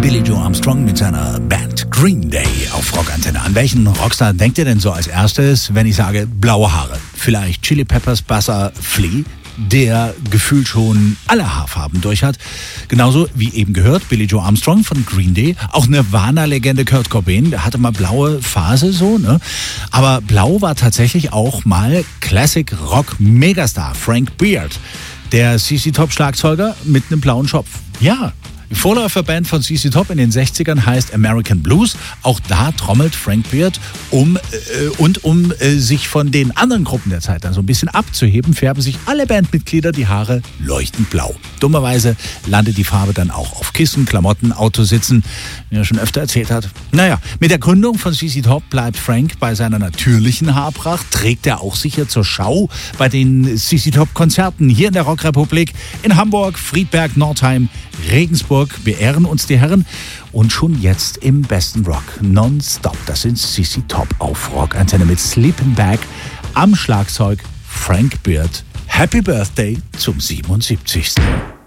Billie Joe Armstrong mit seiner Band Green Day auf Rockantenne. An welchen Rockstar denkt ihr denn so als erstes, wenn ich sage blaue Haare? Vielleicht Chili Peppers Basser Flea, der gefühlt schon alle Haarfarben durch hat. Genauso wie eben gehört, Billie Joe Armstrong von Green Day. Auch Nirvana-Legende Kurt Cobain, der hatte mal blaue Phase so, ne? Aber blau war tatsächlich auch mal Classic-Rock-Megastar Frank Beard. Der CC Top Schlagzeuger mit einem blauen Schopf. Ja, die Vorläuferband von CC Top in den 60ern heißt American Blues. Auch da trommelt Frank Beard, um sich von den anderen Gruppen der Zeit dann so ein bisschen abzuheben, färben sich alle Bandmitglieder die Haare leuchtend blau. Dummerweise landet die Farbe dann auch auf Kissen, Klamotten, Autositzen, wie er schon öfter erzählt hat. Naja, mit der Gründung von CC Top bleibt Frank bei seiner natürlichen Haarpracht, trägt er auch sicher zur Schau bei den CC Top Konzerten hier in der Rockrepublik, in Hamburg, Friedberg, Nordheim, Regensburg. Beehren uns die Herren und schon jetzt im besten Rock nonstop. Das sind CC Top auf Rockantenne mit Sleeping Bag am Schlagzeug Frank Beard. Happy Birthday zum 77.